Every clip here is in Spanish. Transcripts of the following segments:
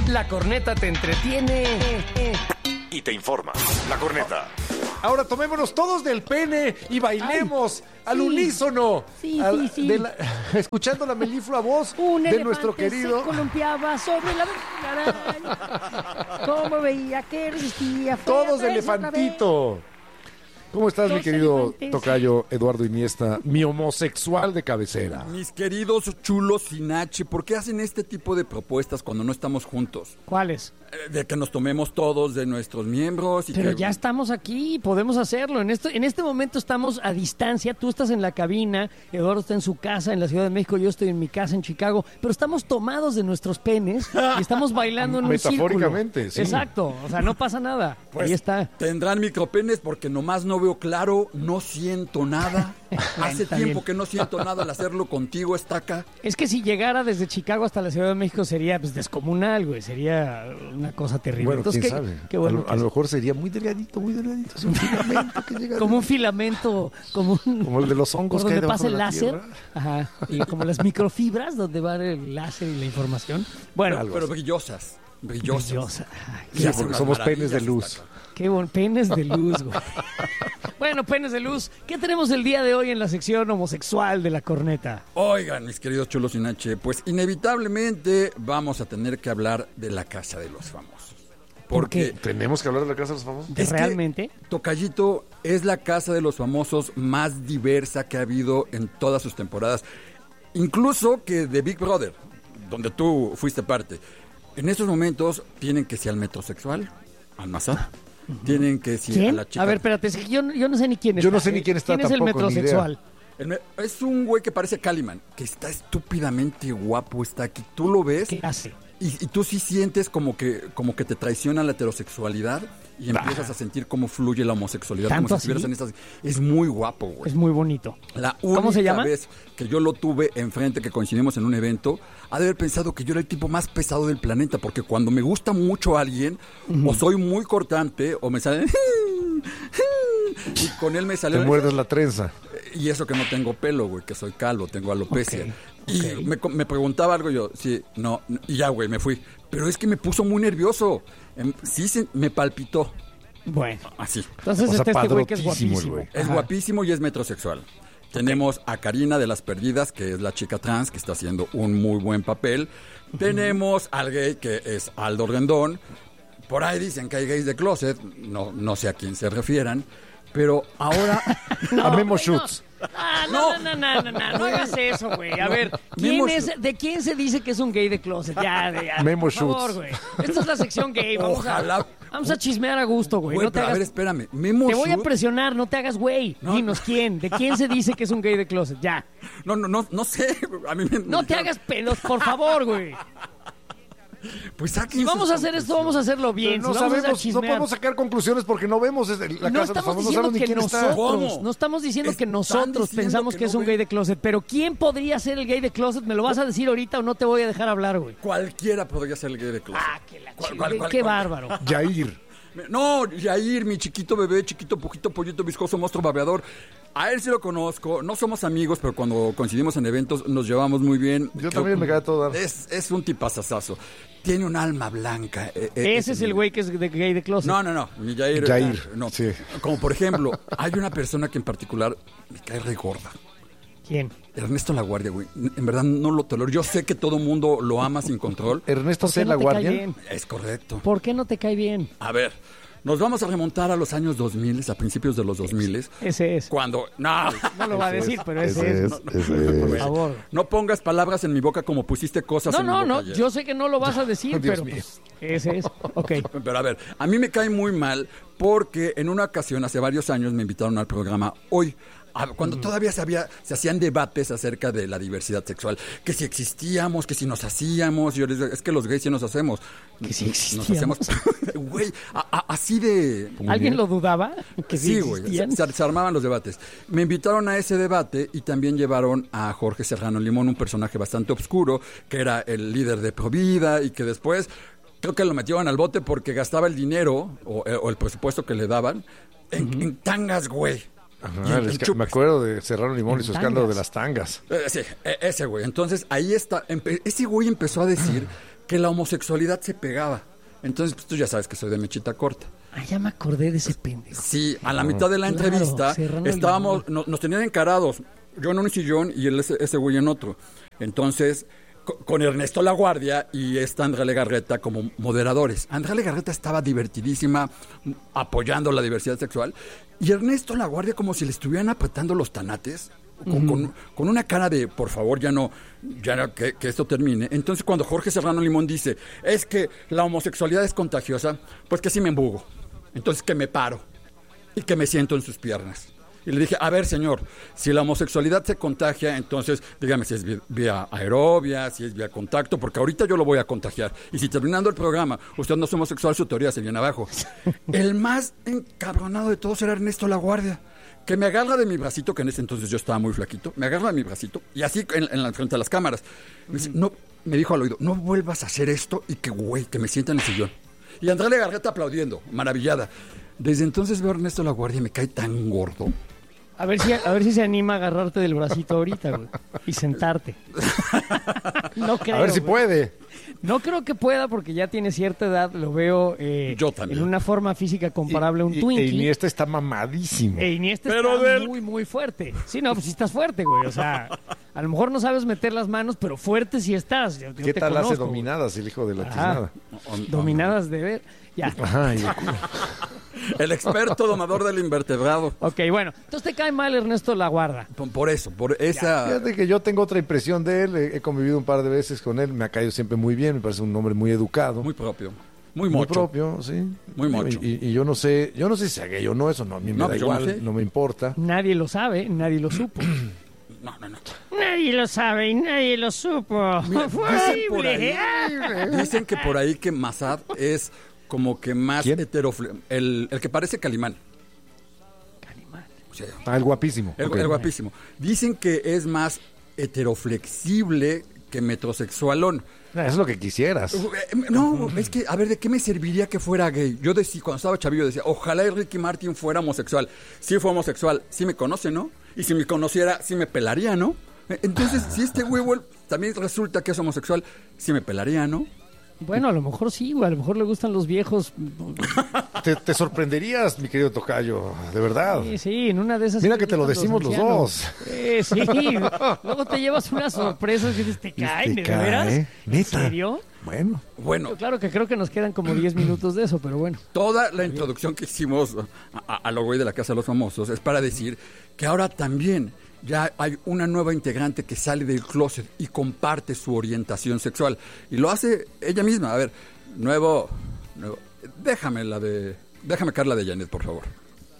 La corneta te entretiene y te informa. La corneta. Ahora tomémonos todos del pene y bailemos al unísono. Sí. Escuchando la meliflua voz Un de elefante nuestro querido. se columpiaba sobre la araña. Como veía que resistía. fue a Todos de verse otra vez. elefantito. ¿Cómo estás, mi Dos querido elefantes. tocayo Eduardo Iniesta, mi homosexual de cabecera? Mis queridos chulos sin H, ¿por qué hacen este tipo de propuestas cuando no estamos juntos? ¿Cuáles? De que nos tomemos todos de nuestros miembros y Pero que... ya estamos aquí, podemos hacerlo. En este momento estamos a distancia. Tú estás en la cabina, Eduardo está en su casa en la Ciudad de México, yo estoy en mi casa en Chicago, pero estamos tomados de nuestros penes y estamos bailando en un círculo. Metafóricamente, sí. Exacto, o sea, no pasa nada. Pues, ahí está. Tendrán micropenes porque nomás no veo claro, no siento nada. Hace Está tiempo bien. que no siento nada al hacerlo contigo, Estaca. Es que si llegara desde Chicago hasta la Ciudad de México sería pues descomunal, güey, sería una cosa terrible. Bueno, Entonces, quién qué- sabe. qué bueno a lo mejor sería muy delgadito, es un filamento que llega. como un filamento, como el de los hongos por que hay donde debajo pasa de el la láser, tierra. ajá, y como las microfibras donde va el láser y la información. Bueno, Algo Pero así. brillosas. brillosa. Ay, Y Sí, hace porque unas somos penes de maravillas, luz. Estaca. qué bon penes de luz, güey. Bueno, penes de luz, ¿qué tenemos el día de hoy en la sección homosexual de la corneta? Oigan, mis queridos chulos sin H, pues inevitablemente vamos a tener que hablar de la Casa de los Famosos. ¿Por qué? Tenemos que hablar de la casa de los famosos. Es que, ¿Realmente? Tocayito, es la Casa de los Famosos más diversa que ha habido en todas sus temporadas. Incluso que de Big Brother, donde tú fuiste parte. En estos momentos tienen que si al metrosexual, al Mazad, tienen que si a ¿Quién? la chica. A ver, espérate, es que yo no sé ni quién es. Yo no sé ni quién está ¿Quién es el tampoco, ni metrosexual? Es un güey que parece Caliman, que está estúpidamente guapo, está aquí. Tú lo ves ¿Qué hace? y tú sí sientes como que te traiciona la heterosexualidad y empiezas a sentir cómo fluye la homosexualidad. ¿Tanto Como si estuvieras así? en estas... Es muy guapo, güey. Es muy bonito. La única ¿Cómo se llama? vez que yo lo tuve enfrente, que coincidimos en un evento, ha de haber pensado que yo era el tipo más pesado del planeta, porque cuando me gusta mucho a alguien, o soy muy cortante, o me sale... y con él me Te salió... muerdes la trenza. Y eso que no tengo pelo, güey, que soy calvo, tengo alopecia. Ok, Y ok. me preguntaba algo yo, sí, no, y ya, güey, me fui. Pero es que me puso muy nervioso. Me palpitó, Bueno, así. entonces O sea, este güey que es padrotísimo el guapísimo. güey. Es Ajá. guapísimo y es metrosexual. Tenemos a Karina de las Perdidas, que es la chica trans, que está haciendo un muy buen papel. Tenemos al gay, que es Aldo Rendón. Por ahí dicen que hay gays de closet, no sé a quién se refieran. Pero ahora... A Memo Schutz. No hagas eso, güey. A ver, Memo ¿de quién se dice que es un gay de closet? Ya. Memo por favor, Schutz. güey. Esta es la sección gay. Ojalá. Vamos a chismear a gusto, güey. Güey, No te pero a hagas... ver, espérame. Memo Te voy a Schutz- presionar, no te hagas güey. No. Dinos quién. ¿De quién se dice que es un gay de closet? Ya. No sé. A mí No te hagas pelos, por favor, güey. Pues saquen Si vamos sus a hacer esto, vamos a hacerlo bien. No Si vamos a sabemos, no chismear. podemos sacar conclusiones porque no vemos la No casa de los estamos famosos, no diciendo sabemos ni que quién está. nosotros, ¿Cómo? no estamos diciendo que Están nosotros diciendo pensamos que que es no un gay ven. de closet, pero ¿quién podría ser el gay de closet? ¿Me lo vas a decir ahorita o no te voy a dejar hablar, güey? Cualquiera podría ser el gay de closet. Ah, que la ¿Cuál, chingada, cuál, cuál, qué cuál? bárbaro. Jair. No, Jair, mi chiquito bebé, chiquito pujito, pollito, viscoso, monstruo, babeador. A él sí lo conozco. No somos amigos, pero cuando coincidimos en eventos nos llevamos muy bien. Yo también me cae a todo dar. Es un tipazazazo. Tiene un alma blanca. Ese es el güey que es de gay de closet. No, mi Jair. Jair, no. sí. Como por ejemplo, hay una persona que en particular me cae re gorda. ¿Quién? Ernesto Laguardia, güey. En verdad no lo tolero. Yo sé que todo mundo lo ama sin control. Ernesto ¿Por qué C. no La te cae Guardia. bien? Es correcto. ¿Por qué no te cae bien? A ver, nos vamos a remontar a los años 2000, a principios de los 2000. Ese es. Cuando... No, No lo va a decir, pero ese es. Por favor. no pongas palabras en mi boca como pusiste cosas en mi boca No. ayer. Yo sé que no lo vas a decir, Dios pero mío. pues, ese es. Ok. Pero a ver, a mí me cae muy mal porque en una ocasión, hace varios años, me invitaron al programa Hoy. Cuando todavía se hacían debates acerca de la diversidad sexual, que si existíamos, que si nos hacíamos, yo les digo, es que los gays sí nos hacemos. Que si Nos hacemos, güey, así de... ¿Alguien lo dudaba? Que Sí, güey, existían? se armaban los debates. Me invitaron a ese debate y también llevaron a Jorge Serrano Limón, un personaje bastante oscuro, que era el líder de Provida y que después creo que lo metieron al bote porque gastaba el dinero o el presupuesto que le daban en tangas, güey. Y Ajá, en me chupes. acuerdo de Serrano Limón y su En escándalo de tangas. las tangas. Sí, ese güey. Entonces ahí está. Ese güey empezó a decir que la homosexualidad se pegaba. Entonces, pues tú ya sabes que soy de mechita corta. Ah, ya me acordé de ese pendejo. Sí, a la mitad de la Claro, entrevista Serrano estábamos, nos tenían encarados, yo en un sillón y ese güey en otro. Entonces, con Ernesto Laguardia y esta Andrea Legarreta como moderadores. Andrea Legarreta estaba divertidísima, apoyando la diversidad sexual, y Ernesto Laguardia como si le estuvieran apretando los tanates, con una cara de, por favor, ya no que esto termine. Entonces, cuando Jorge Serrano Limón dice, es que la homosexualidad es contagiosa, pues que sí me embugo. Entonces, que me paro y que me siento en sus piernas. Y le dije, a ver, señor, si la homosexualidad se contagia, entonces dígame si es vía aerobia, si es vía contacto, porque ahorita yo lo voy a contagiar. Y si terminando el programa usted no es homosexual, su teoría se viene abajo. El más encabronado de todos era Ernesto Laguardia, que me agarra de mi bracito, que en ese entonces yo estaba muy flaquito, me agarra de mi bracito, y así en la frente de las cámaras. Me dice, no, me dijo al oído, no vuelvas a hacer esto, y que me sienta en el sillón. Y Andrea Legarreta aplaudiendo, maravillada. Desde entonces veo a Ernesto Laguardia y me cae tan gordo. A ver si se anima a agarrarte del bracito ahorita, güey. Y sentarte. No creo. A ver si güey. puede. No creo que pueda porque ya tiene cierta edad. Lo veo Yo también. en una forma física comparable a un Twinkie. Iniesta está mamadísimo. Iniesta Pero está muy, muy fuerte. Sí, no, pues sí estás fuerte, güey. O sea, a lo mejor no sabes meter las manos, pero fuerte sí estás. Yo ¿Qué te tal hace conozco, dominadas el hijo de la Ajá. tiznada? Dominadas de ver. Ya. Ajá, y El experto domador del invertebrado. Ok, bueno. Entonces te cae mal Ernesto Laguardia. Por esa... Fíjate que yo tengo otra impresión de él, he convivido un par de veces con él, me ha caído siempre muy bien, me parece un hombre muy educado. Muy propio. Muy Muy mocho. propio, sí. Muy mocho. Y yo no sé si sea gay o no, eso no, a mí me No, da yo no igual, sé. no me importa. Nadie lo sabe, nadie lo supo. No. Nadie lo sabe y nadie lo supo. Mira, Fue dicen que por ahí que Massad es como que más ¿Quién? el que parece Calimán. O sea, El guapísimo. el Ok. guapísimo. Dicen que es más heteroflexible que metrosexualón. Eso es lo que quisieras. No, es que, a ver, ¿de qué me serviría que fuera gay? Yo decía, cuando estaba chavillo, decía, ojalá y Ricky Martin fuera homosexual. Si fue homosexual, sí me conoce, ¿no? Y si me conociera, sí me pelaría, ¿no? Entonces, si este huevo también resulta que es homosexual, sí me pelaría, ¿no? Bueno, a lo mejor sí, güey. A lo mejor le gustan los viejos. Te sorprenderías, mi querido tocayo, de verdad. Sí, en una de esas. Mira sí que te lo le decimos gustan los ancianos. Sí. Luego te llevas unas sorpresas y dices, ¿te caen? ¿De veras? ¿En ¿Neta? serio? Bueno. Bueno, Claro que creo que nos quedan como 10 minutos de eso, pero bueno. toda la introducción que hicimos a lo güey de la Casa de los Famosos es para decir que ahora también ya hay una nueva integrante que sale del closet y comparte su orientación sexual. Y lo hace ella misma. A ver, nuevo déjame caer la de Janet, por favor.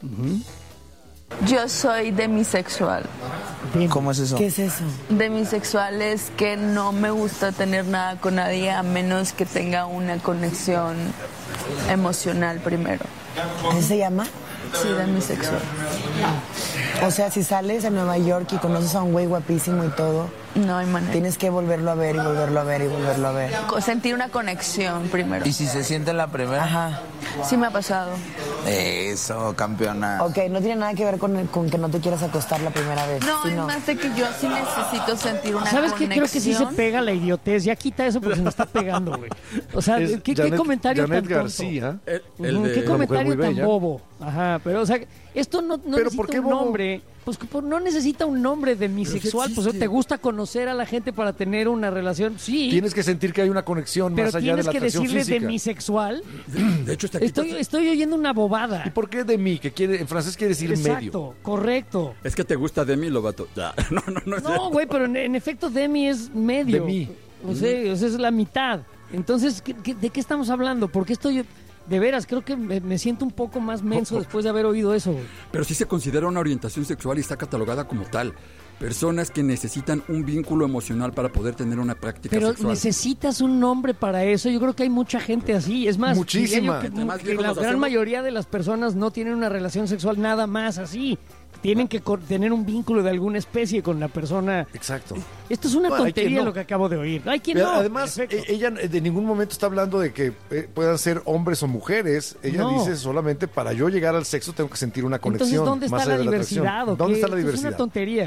Yo soy demisexual. ¿Cómo es eso? ¿Qué es eso? Demisexual es que no me gusta tener nada con nadie a menos que tenga una conexión emocional primero. ¿Así se llama? Sí, demisexual. O sea, si sales a Nueva York y conoces a un güey guapísimo y todo, No hay manera. tienes que volverlo a ver y volverlo a ver y volverlo a ver. Sentir una conexión primero. ¿Y si se siente la primera? Ajá. Sí me ha pasado. Eso, campeona. Ok, no tiene nada que ver con que no te quieras acostar la primera vez. No, es sino- más de que yo sí necesito sentir una ¿Sabes qué? conexión. Creo que sí se pega la idiotez. Ya quita eso porque se nos está pegando, güey. O sea, Es ¿qué Janet- comentario Janet tan tonto? García. Ujú, de- ¿Qué comentario muy tan bella. bobo? Ajá, pero o sea, esto no ¿Pero necesita por qué un bobo? nombre. Pues no necesita un nombre demisexual. Pues existe. te gusta conocer a la gente para tener una relación. Sí, Tienes que sentir que hay una conexión pero más allá de tienes la que atracción decirle física. demisexual. De hecho, está aquí. Estoy oyendo una bobada. ¿Y por qué de mí? Que quiere, en francés quiere decir Exacto, medio. correcto. Es que te gusta de mí, Lobato. Ya. No es No, güey, pero en efecto Demi es medio. De mí. O sea, es la mitad. Entonces, ¿de qué estamos hablando? Porque estoy... De veras, creo que me siento un poco más menso después de haber oído eso, güey. Pero sí se considera una orientación sexual y está catalogada como tal. Personas que necesitan un vínculo emocional para poder tener una práctica Pero sexual. necesitas un nombre para eso. Yo creo que hay mucha gente así. Es más, Muchísima. diría yo Entre más que viejos la nos gran hacemos. mayoría de las personas no tienen una relación sexual nada más así. Tienen que tener un vínculo de alguna especie con la persona. Exacto. Esto es una Bueno, hay quien tontería no. lo que acabo de oír. Hay quien Pero no. además, en efecto. ella de ningún momento está hablando de que puedan ser hombres o mujeres. Ella No. dice solamente para yo llegar al sexo tengo que sentir una conexión. Entonces, ¿dónde más está la allá de atracción. diversidad? ¿O ¿Dónde qué? está la Esto diversidad? Es una tontería.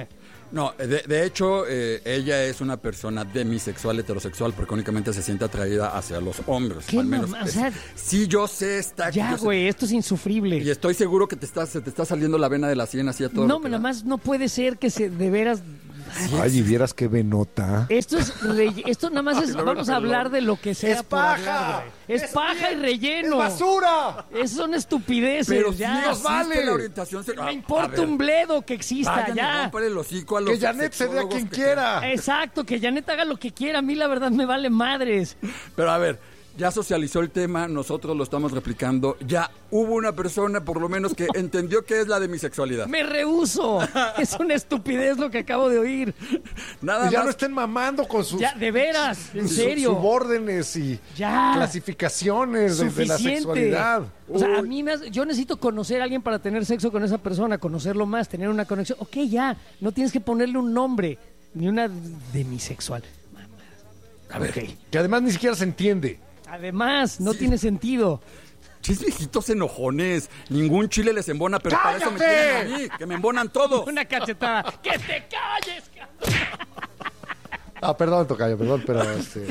No, de hecho, ella es una persona demisexual, heterosexual, porque únicamente se siente atraída hacia los hombres. ¿Qué Al menos. mamá? O sea, sí, yo sé, está aquí. ya, güey, esto es insufrible. Y estoy seguro que se te está saliendo la vena de la sien así a todo. No, nada más no puede ser que de veras... Ay, y vieras qué venota. Esto nada más es, vamos a hablar de lo que sea. ¡Es por paja! hablar, güey. Es paja y relleno. ¡Es basura! Son estupideces. Pero ya. sí nos vale. la orientación sexual. Me importa un bledo que exista, Vayan y ya. rómpale el hocico a los Que Janet se dé a sexólogos quien que quiera. Exacto, que Janet haga lo que quiera. A mí la verdad me vale madres. Pero a ver, ya socializó el tema, nosotros lo estamos replicando. Ya hubo una persona, por lo menos, que entendió qué es la demisexualidad. Me rehúso. Es una estupidez lo que acabo de oír. Nada Y ya más. no estén mamando con sus Ya, de veras, en serio. subórdenes y Ya. clasificaciones de la Suficiente. sexualidad. O sea, a mí yo necesito conocer a alguien para tener sexo con esa persona, conocerlo más, tener una conexión. Ok, ya, no tienes que ponerle un nombre, ni una demisexual. A ver, Ok. Que además ni siquiera se entiende. Además, no Sí. tiene sentido. chis viejitos enojones. Ningún chile les embona, pero para eso me tienen a mí, que me embonan todos. Una cachetada. ¡Que te calles! Perdón, tocayo, perdón, pero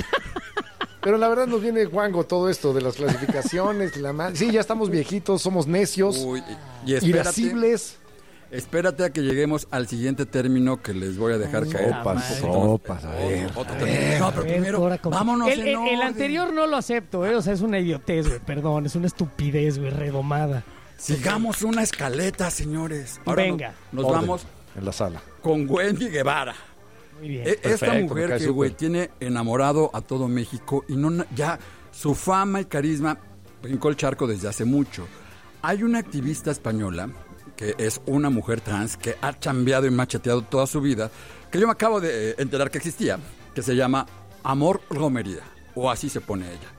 pero la verdad nos viene guango todo esto de las clasificaciones. Sí, ya estamos viejitos, somos necios, Uy, y espérate, irascibles. espérate a que lleguemos al siguiente término que les voy a dejar caer. Sopas, a ver. Otro término. No, pero primero, vámonos El en orden. anterior no lo acepto, ¿eh? O sea, es una idiotez, güey, perdón, es una estupidez, güey, redomada. Sigamos una escaleta, señores. Venga. Nos Orden, vamos en la sala. con Wendy Guevara. Muy bien. Esta Perfecto, me mujer cae que, súper. güey, tiene enamorado a todo México y no ya su fama y carisma brincó el charco desde hace mucho. Hay una activista española que es una mujer trans que ha chambeado y macheteado toda su vida, que yo me acabo de enterar que existía, que se llama Amor Romería, o así se pone ella.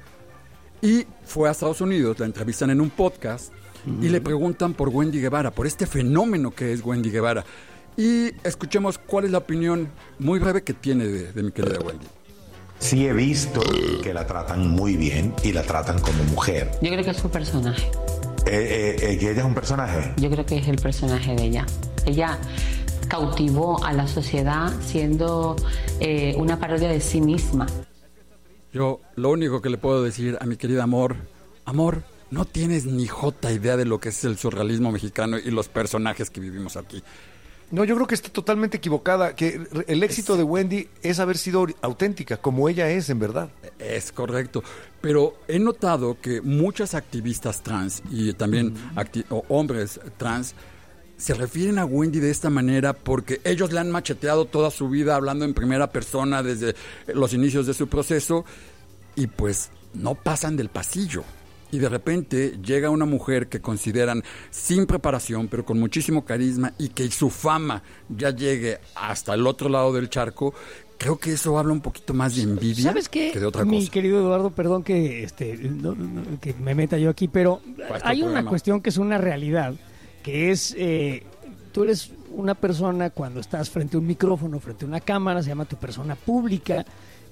Y fue a Estados Unidos, la entrevistan en un podcast y le preguntan por Wendy Guevara, por este fenómeno que es Wendy Guevara. Y escuchemos cuál es la opinión muy breve que tiene de mi querida Wendy. Sí he visto que la tratan muy bien y la tratan como mujer. Yo creo que es su personaje. ¿Que ella es un personaje? Yo creo que es el personaje de ella. Ella cautivó a la sociedad siendo una parodia de sí misma. Yo lo único que le puedo decir a mi querida Amor, no tienes ni jota idea de lo que es el surrealismo mexicano y los personajes que vivimos aquí. No, yo creo que está totalmente equivocada, que el éxito de Wendy es haber sido auténtica, como ella es en verdad. Es correcto, pero he notado que muchas activistas trans y también hombres trans se refieren a Wendy de esta manera porque ellos le han macheteado toda su vida hablando en primera persona desde los inicios de su proceso y pues no pasan del pasillo. Y de repente llega una mujer que consideran sin preparación, pero con muchísimo carisma y que su fama ya llegue hasta el otro lado del charco. Creo que eso habla un poquito más de envidia ¿Sabes qué? que de otra Mi cosa. querido Eduardo, perdón que que me meta yo aquí, pero hay una programa. cuestión que es una realidad, que es tú eres una persona cuando estás frente a un micrófono, frente a una cámara, se llama tu persona pública.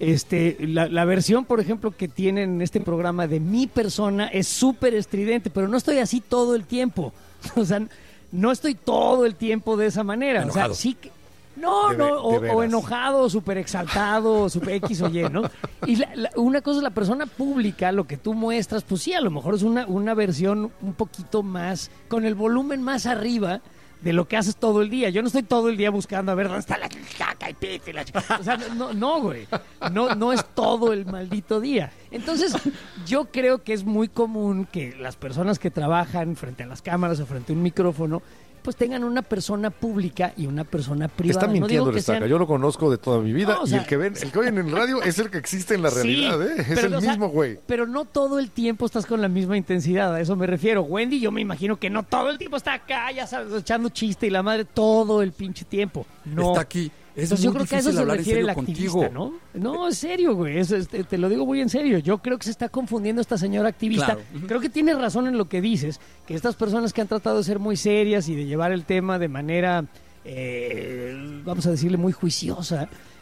La versión, por ejemplo, que tienen en este programa de mi persona es súper estridente, pero no estoy así todo el tiempo. O sea, no estoy todo el tiempo de esa manera. Enojado. O sea, sí que... No, o veras. enojado, súper exaltado, súper X o Y, ¿no? Y una cosa es la persona pública, lo que tú muestras, pues sí, a lo mejor es una versión un poquito más, con el volumen más arriba de lo que haces todo el día. Yo no estoy todo el día buscando a ver dónde está la caca y pito y la O sea, no, güey. No es todo el maldito día. Entonces, yo creo que es muy común que las personas que trabajan frente a las cámaras o frente a un micrófono pues tengan una persona pública y una persona privada. Está mintiendo no el digo que estaca. sean... Yo lo conozco de toda mi vida No, o y sea- el que oyen en el radio es el que existe en la realidad, Sí, ¿eh? Es pero, el o sea, mismo güey. Pero no todo el tiempo estás con la misma intensidad, a eso me refiero. Wendy, yo me imagino que no todo el tiempo está acá, ya sabes, echando chiste y la madre todo el pinche tiempo. No. Está aquí. Es Entonces yo muy creo que a eso difícil se hablar en refiere el serio activista, contigo. ¿no? No, en serio, güey. Te lo digo muy en serio. Yo creo que se está confundiendo esta señora activista. Claro. Ujú. Creo que tienes razón en lo que dices, que estas personas que han tratado de ser muy serias y de llevar el tema de manera, vamos a decirle, muy juiciosa,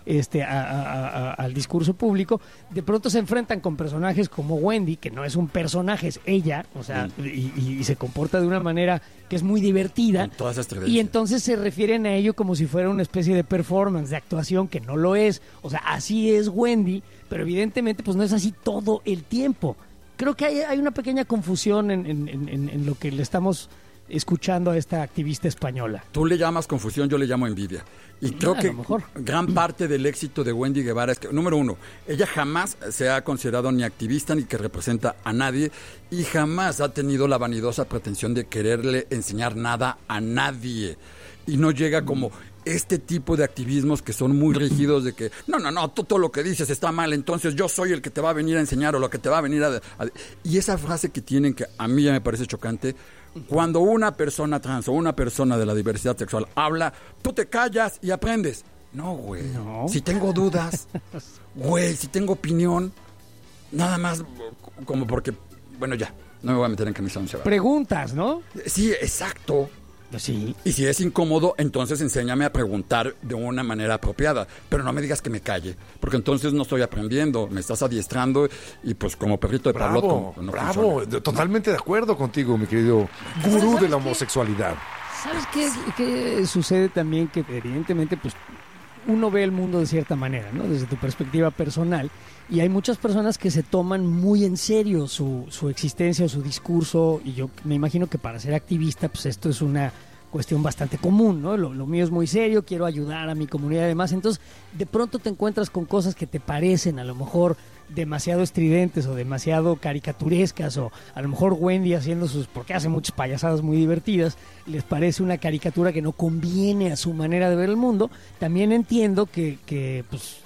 al discurso público, de pronto se enfrentan con personajes como Wendy, que no es un personaje, es ella, o sea, y se comporta de una manera que es muy divertida, Con todas esas y tendencias. entonces se refieren a ello como si fuera una especie de performance, de actuación, que no lo es. O sea, así es Wendy, pero evidentemente pues no es así todo el tiempo. Creo que hay una pequeña confusión en lo que le estamos escuchando a esta activista española. Tú le llamas confusión, yo le llamo envidia. Y creo A que lo mejor. gran parte del éxito de Wendy Guevara es que, número uno, ella jamás se ha considerado ni activista ni que representa a nadie y jamás ha tenido la vanidosa pretensión de quererle enseñar nada a nadie. Y no llega como este tipo de activismos que son muy rígidos de que, no, tú todo lo que dices está mal, entonces yo soy el que te va a venir a enseñar o lo que te va a venir a... Y esa frase que tienen, que a mí ya me parece chocante, cuando una persona trans o una persona de la diversidad sexual habla, tú te callas y aprendes. No, güey. No. Si tengo dudas, güey, si tengo opinión, nada más como porque, bueno, ya, no me voy a meter en camisa once. Preguntas, ¿no? Sí, exacto. Sí. Y si es incómodo, entonces enséñame a preguntar de una manera apropiada. Pero no me digas que me calle, porque entonces no estoy aprendiendo, me estás adiestrando y pues como perrito de Bravo, Pabloto. No bravo. funciona. Totalmente de acuerdo contigo, mi querido gurú de la homosexualidad. ¿Sabes qué sucede también? Que evidentemente pues uno ve el mundo de cierta manera, ¿no? Desde tu perspectiva personal. Y hay muchas personas que se toman muy en serio su existencia o su discurso. Y yo me imagino que para ser activista, pues esto es una cuestión bastante común, ¿no? Lo mío es muy serio, quiero ayudar a mi comunidad y demás. Entonces, de pronto te encuentras con cosas que te parecen a lo mejor demasiado estridentes o demasiado caricaturescas, o a lo mejor Wendy haciendo porque hace muchas payasadas muy divertidas, les parece una caricatura que no conviene a su manera de ver el mundo. También entiendo que pues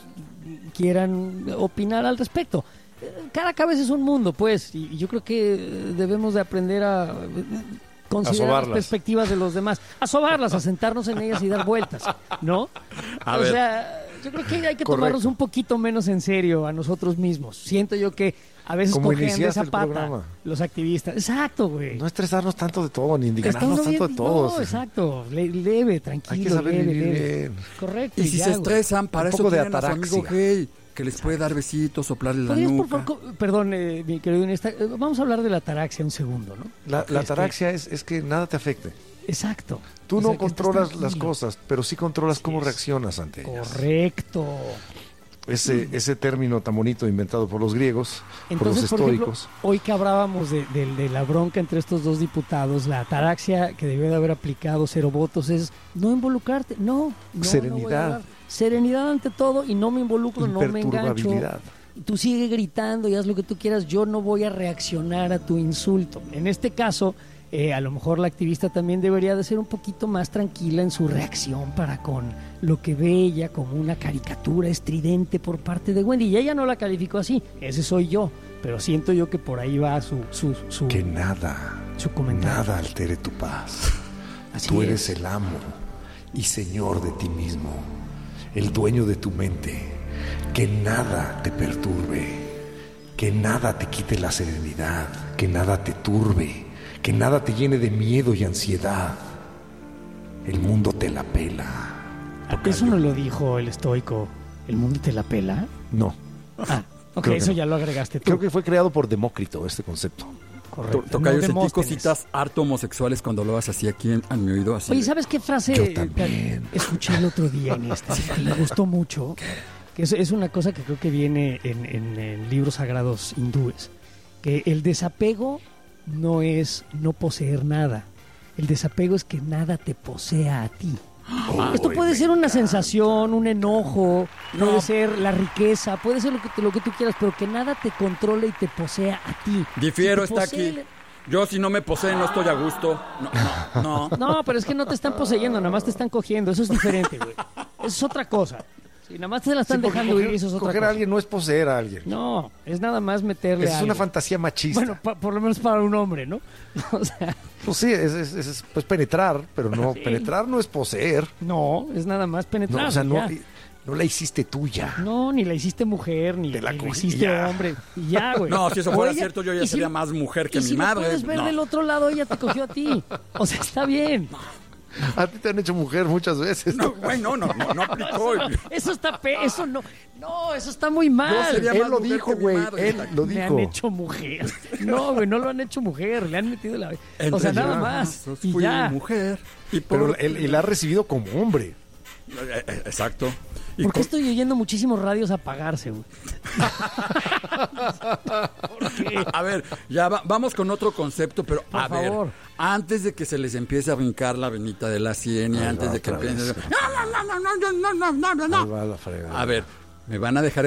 quieran opinar al respecto. Cada cabeza es un mundo, pues, y yo creo que debemos de aprender a considerar las perspectivas de los demás, a sobarlas, a sentarnos en ellas y dar vueltas, ¿no? O sea, yo creo que hay que tomarnos un poquito menos en serio a nosotros mismos. Siento yo que a veces cogen de esa pata los activistas. Exacto, güey. No estresarnos tanto de todo, ni indignarnos tanto de todo. No, exacto. Leve, tranquilo. Hay que saber vivir bien. Correcto. Y si se estresan, para eso tienen a su amigo gay, que les puede dar besitos, soplarle la nuca. Perdón, mi querido Inés, vamos a hablar de la ataraxia un segundo, ¿no? La ataraxia es que nada te afecte. Exacto. Tú no controlas las cosas, pero sí controlas cómo reaccionas ante ellas. Correcto. Ese término tan bonito inventado por los griegos, entonces, por los estoicos. Por ejemplo, hoy que hablábamos de la bronca entre estos dos diputados, la ataraxia que debió de haber aplicado Cero Votos es no involucrarte, no serenidad. Serenidad ante todo, y no me involucro, no me engancho. Tú sigue gritando y haz lo que tú quieras, yo no voy a reaccionar a tu insulto. En este caso, a lo mejor la activista también debería de ser un poquito más tranquila en su reacción para con lo que ve ella como una caricatura estridente por parte de Wendy. Y ella no la calificó así, ese soy yo, pero siento yo que por ahí va su que nada, su comentario. Nada altere tu paz. Tú eres el amo y señor de ti mismo, el dueño de tu mente. Que nada te perturbe, que nada te quite la serenidad, que nada te turbe, que nada te llene de miedo y ansiedad. El mundo te la pela. ¿Eso no lo dijo el estoico? ¿El mundo te la pela? No. Ok, eso ya lo agregaste tú. Creo que fue creado por Demócrito, este concepto. Correcto. Tocayo, sentí cositas harto homosexuales cuando lo haces así aquí en mi oído. Así. Oye, ¿sabes qué frase Yo también escuché el otro día en que me gustó mucho? Que es una cosa que creo que viene en libros sagrados hindúes. Que el desapego no es no poseer nada. El desapego es que nada te posea a ti. Esto puede ser una sensación, un enojo, puede ser la riqueza, puede ser lo que tú quieras, pero que nada te controle y te posea a ti. Difiero, está aquí. Yo si no me poseen no estoy a gusto. No. No, pero es que no te están poseyendo, nada más te están cogiendo. Eso es diferente, güey. Eso es otra cosa. Si nada más te la están dejando ir, eso es otra cosa. Coger a alguien no es poseer a alguien. No, es nada más meterle a alguien. Es una fantasía machista. Bueno, por lo menos para un hombre, ¿no? O sea... Pues sí, es pues penetrar, pero no, sí. Penetrar no es poseer. No, es nada más penetrar. No, o sea, no la hiciste tuya. No, ni la hiciste mujer, ni la hiciste hombre. Y ya, güey. No, si eso fuera cierto, yo ya sería más mujer que mi madre. Puedes ver del otro lado, ella te cogió a ti. O sea, está bien. A ti te han hecho mujer muchas veces. No, güey, no aplicó. Eso está eso no. No, eso está muy mal. Él lo dijo, güey. Él lo dijo. Me han hecho mujer. No, güey, no lo han hecho mujer. Le han metido la... Entonces, o sea, nada más. Y fui ya. mujer. Pero él la ha recibido como hombre. Exacto. ¿Por qué estoy oyendo muchísimos radios apagarse, güey? A ver, ya vamos con otro concepto, pero Por favor. ver, antes de que se les empiece a brincar la venita de la sien y antes de que empiecen... Ahí va la fregada. A ver, me van a dejar